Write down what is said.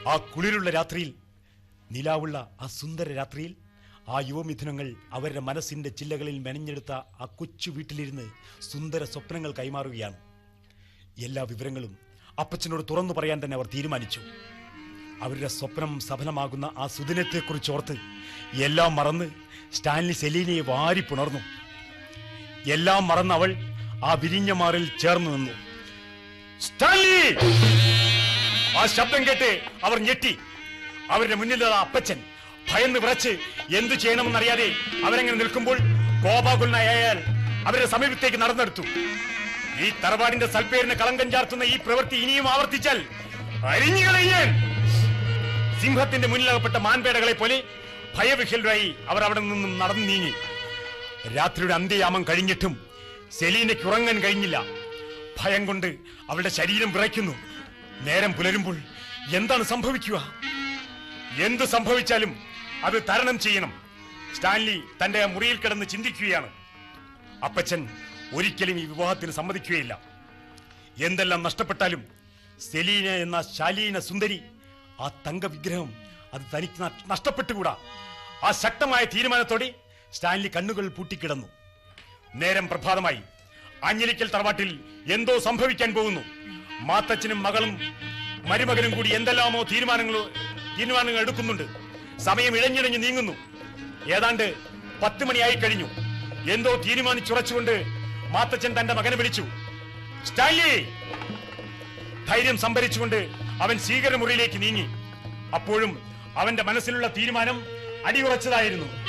ആ കുളിരുള്ള രാത്രിയിൽ, നിലാവുള്ള ആ സുന്ദര രാത്രിയിൽ, ആ യുവമിഥുനങ്ങൾ അവരുടെ മനസ്സിന്റെ ചില്ലകളിൽ മെനഞ്ഞെടുത്ത ആ കൊച്ചു വീട്ടിലിരുന്ന് സുന്ദര സ്വപ്നങ്ങൾ കൈമാറുകയാണ്. എല്ലാ വിവരങ്ങളും അപ്പച്ചനോട് തുറന്നു പറയാൻ തന്നെ അവർ തീരുമാനിച്ചു. അവരുടെ സ്വപ്നം സഫലമാകുന്ന ആ സുദിനത്തെക്കുറിച്ച് ഓർത്ത് എല്ലാം മറന്ന് സ്റ്റാൻലി സെലീനയെ വാരിപ്പുണർന്നു. എല്ലാം മറന്ന് അവൾ ആ വിരിഞ്ഞമാറിൽ ചേർന്ന് നിന്നു. സ്റ്റാൻലി! ആ ശബ്ദം കേട്ട് അവർ ഞെട്ടി. അവരുടെ മുന്നിലുള്ള അപ്പച്ചൻ ഭയന്ന് വിറച്ച് എന്തു ചെയ്യണമെന്നറിയാതെ അവരെങ്ങനെ നിൽക്കുമ്പോൾ കോപാകുലനായ അയാൾ അവരുടെ സമീപത്തേക്ക് നടന്നെടുത്തു. ഈ തറവാടിന്റെ സൽപ്പേരിന് കളങ്കം ചാർത്തുന്ന ഈ പ്രവൃത്തി ഇനിയും ആവർത്തിച്ചാൽ അരിഞ്ഞുകളയാൻ. സിംഹത്തിന്റെ മുന്നിലകപ്പെട്ട മാൻപേടകളെ പോലെ ഭയവിഹ്വലരായി അവർ അവിടെ നിന്നും നടന്നു നീങ്ങി. രാത്രിയുടെ അന്ത്യയാമം കഴിഞ്ഞിട്ടും സെലീനയ്ക്ക് ഉറങ്ങാൻ കഴിഞ്ഞില്ല. ഭയം കൊണ്ട് അവളുടെ ശരീരം വിറയ്ക്കുന്നു. നേരം പുലരുമ്പോൾ എന്താണ് സംഭവിക്കുക? എന്തു സംഭവിച്ചാലും അത് തരണം ചെയ്യണം. സ്റ്റാൻലി തന്റെ മുറിയിൽ കിടന്ന് ചിന്തിക്കുകയാണ്. അപ്പച്ചൻ ഒരിക്കലും ഈ വിവാഹത്തിന് സമ്മതിക്കുകയില്ല. എന്തെല്ലാം നഷ്ടപ്പെട്ടാലും സെലീന എന്ന ശാലീന സുന്ദരി, ആ തങ്ക വിഗ്രഹം, അത് തനിക്ക് നഷ്ടപ്പെട്ടുകൂടാ. ആ ശക്തമായ തീരുമാനത്തോടെ സ്റ്റാൻലി കണ്ണുകൾ പൂട്ടിക്കിടന്നു. നേരം പ്രഭാതമായി. ആഞ്ഞിലിക്കൽ തറവാട്ടിൽ എന്തോ സംഭവിക്കാൻ പോകുന്നു. മാത്തച്ഛനും മകളും മരുമകനും കൂടി എന്തെല്ലാമോ തീരുമാനങ്ങൾ എടുക്കുന്നുണ്ട്. സമയം ഇഴഞ്ഞിഴഞ്ഞു നീങ്ങുന്നു. ഏതാണ്ട് 10 മണിയായി കഴിഞ്ഞു. എന്തോ തീരുമാനിച്ചുറച്ചുകൊണ്ട് മാത്തച്ഛൻ തന്റെ മകനെ വിളിച്ചു. സ്റ്റാൻലി! ധൈര്യം സംഭരിച്ചുകൊണ്ട് അവൻ സ്വീകരണ മുറിയിലേക്ക് നീങ്ങി. അപ്പോഴും അവന്റെ മനസ്സിലുള്ള തീരുമാനം അടിയുറച്ചതായിരുന്നു.